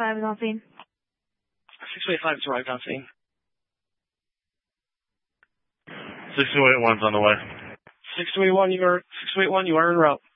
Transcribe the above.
6285 is on scene. 6285 is arrived on scene. 6281's on the way. 6281, you are en route.